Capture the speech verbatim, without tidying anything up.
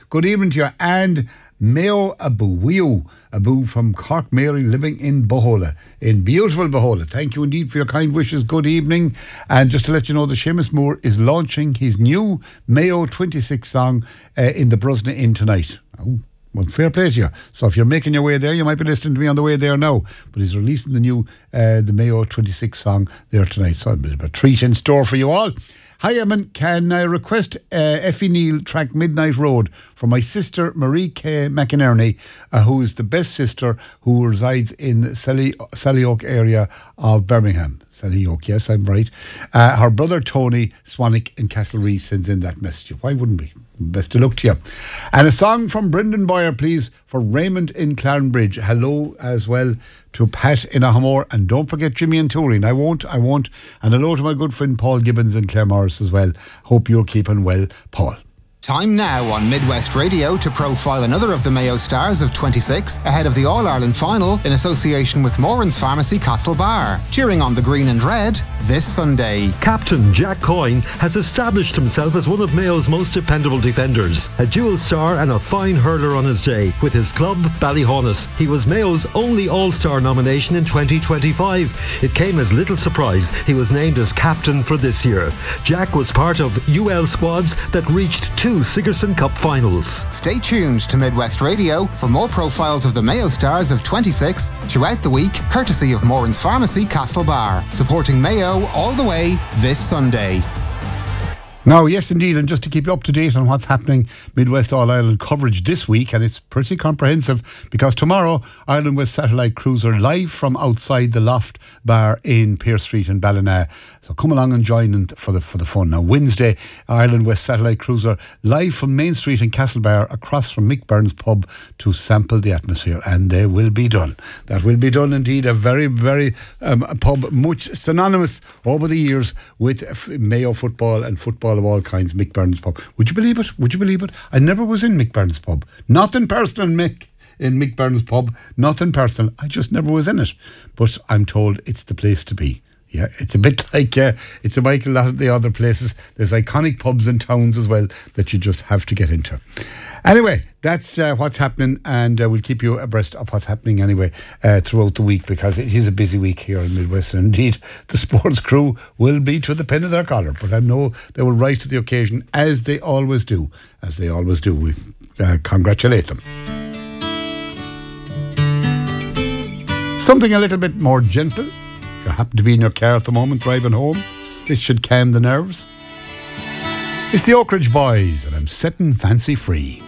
good evening to you. And Mayo Abu, Abu from Cork Mary, living in Bohola, in beautiful Bohola. Thank you indeed for your kind wishes. Good evening. And just to let you know that Seamus Moore is launching his new Mayo twenty-six song uh, in the Brusna Inn tonight. Oh, well, fair play to you. So if you're making your way there, you might be listening to me on the way there now. But he's releasing the new, uh, the Mayo twenty-six song there tonight. So a bit of a treat in store for you all. Hi, Eamon. Can I request uh, Effie Neal track Midnight Road for my sister Marie K. McInerney, uh, who is the best sister who resides in Sally, Sallyoak area of Birmingham. Sallyoak, yes, I'm right. Uh, her brother Tony Swanwick in Castlereagh sends in that message. Why wouldn't we? Best of luck to you. And a song from Brendan Boyer, please, for Raymond in Clarenbridge. Hello as well to Pat in Ahamore. And don't forget Jimmy and Turin. I won't, I won't. And hello to my good friend Paul Gibbons in Claremorris as well. Hope you're keeping well, Paul. Time now on Midwest Radio to profile another of the Mayo stars of twenty-six ahead of the All-Ireland final in association with Moran's Pharmacy Castlebar. Cheering on the green and red this Sunday. Captain Jack Coyne has established himself as one of Mayo's most dependable defenders. A dual star and a fine hurler on his day with his club Ballyhonus. He was Mayo's only All-Star nomination in twenty twenty-five. It came as little surprise he was named as captain for this year. Jack was part of U L squads that reached two Sigerson Cup finals. Stay tuned to Midwest Radio for more profiles of the Mayo stars of twenty-six throughout the week, courtesy of Moran's Pharmacy Castlebar, supporting Mayo all the way this Sunday. Now, yes, indeed, and just to keep you up to date on what's happening, Midwest All-Ireland coverage this week, and it's pretty comprehensive because tomorrow, Ireland West Satellite Cruiser live from outside the Loft Bar in Pearse Street in Ballina. So come along and join in for the for the fun. Now, Wednesday, Ireland West Satellite Cruiser live from Main Street in Castlebar across from Mick Burns pub to sample the atmosphere, and they will be done. That will be done indeed. A very, very um, a pub much synonymous over the years with f- Mayo football and football of all kinds, Mick Burns pub. Would you believe it? Would you believe it? I never was in Mick Burns pub. Nothing personal, Mick. In Mick Burns pub. Nothing personal. I just never was in it. But I'm told it's the place to be. Yeah, it's a bit like, uh, it's a like a lot of the other places. There's iconic pubs and towns as well that you just have to get into. Anyway, that's uh, what's happening, and uh, we'll keep you abreast of what's happening anyway uh, throughout the week, because it is a busy week here in Midwest. And indeed, the sports crew will be to the pin of their collar, but I know they will rise to the occasion as they always do. As they always do. We uh, congratulate them. Something a little bit more gentle. If you happen to be in your car at the moment driving home, this should calm the nerves. It's the Oak Ridge Boys, and I'm setting fancy free.